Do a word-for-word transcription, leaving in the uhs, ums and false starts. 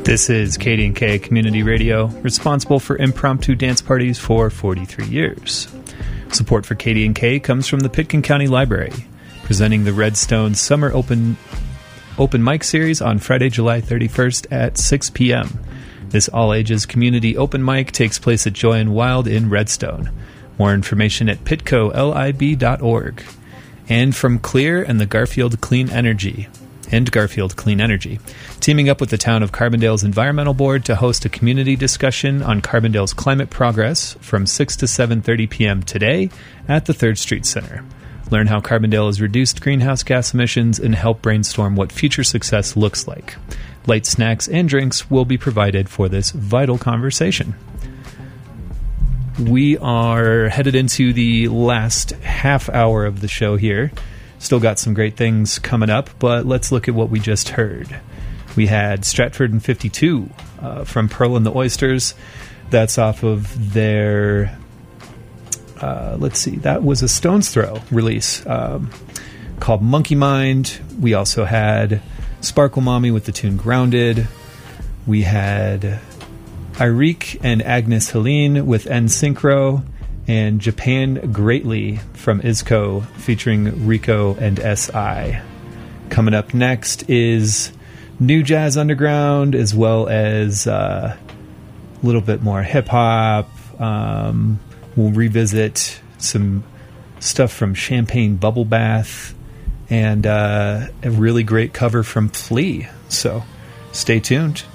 This is K D and K Community Radio, responsible for impromptu dance parties for forty-three years. Support for K D and K comes from the Pitkin County Library, presenting the Redstone Summer Open Open Mic Series on Friday, July thirty-first at six p.m. This all-ages community open mic takes place at Joy and Wild in Redstone. More information at pitco lib dot org. And from Clear and the Garfield Clean Energy. And Garfield Clean Energy, teaming up with the Town of Carbondale's Environmental Board to host a community discussion on Carbondale's climate progress from six to seven thirty p.m. today at the Third Street Center. Learn how Carbondale has reduced greenhouse gas emissions and help brainstorm what future success looks like. Light snacks and drinks will be provided for this vital conversation. We are headed into the last half hour of the show here. Still got some great things coming up, but let's look at what we just heard. We had Stratford and fifty-two uh, from Pearl and the Oysters. That's off of their, uh, let's see, that was a Stone's Throw release um, called Monkey Mind. We also had Sparkle Mommy with the tune Grounded. We had Irique and Agnes Helene with N Synchro. And Japan Greatly from Isco featuring Rico and S I. Coming up next is New Jazz Underground, as well as uh, a little bit more hip-hop. Um, we'll revisit some stuff from Champagne Bubble Bath and uh, a really great cover from Flea. So stay tuned.